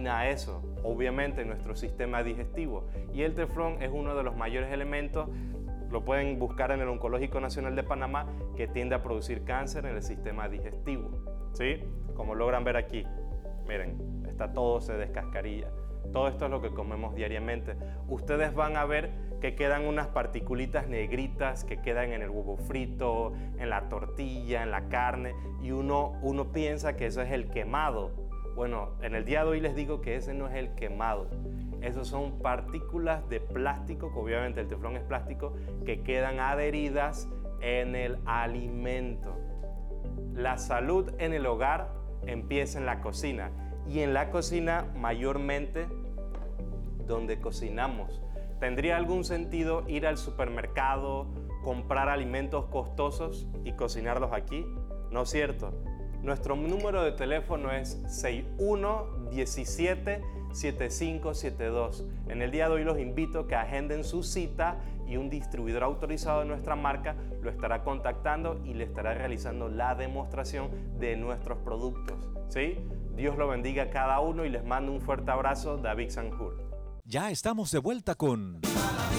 elimina eso, obviamente, en nuestro sistema digestivo. Y el teflón es uno de los mayores elementos, lo pueden buscar en el Oncológico Nacional de Panamá, que tiende a producir cáncer en el sistema digestivo, ¿sí? Como logran ver aquí, miren, todo se descascarilla. Todo esto es lo que comemos diariamente. Ustedes van a ver que quedan unas particulitas negritas que quedan en el huevo frito, en la tortilla, en la carne, y uno piensa que eso es el quemado. Bueno, en el día de hoy les digo que ese no es el quemado. Esos son partículas de plástico, que obviamente el teflón es plástico, que quedan adheridas en el alimento. La salud en el hogar empieza en la cocina, y en la cocina mayormente donde cocinamos. ¿Tendría algún sentido ir al supermercado, comprar alimentos costosos y cocinarlos aquí? ¿No es cierto? Nuestro número de teléfono es 6117-7572. En el día de hoy los invito a que agenden su cita y un distribuidor autorizado de nuestra marca lo estará contactando y le estará realizando la demostración de nuestros productos, ¿sí? Dios lo bendiga a cada uno y les mando un fuerte abrazo, David Sanjur. Ya estamos de vuelta con